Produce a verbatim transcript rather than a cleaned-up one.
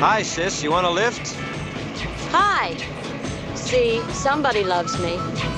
Hi, sis. You want a lift? Hi. See, somebody loves me.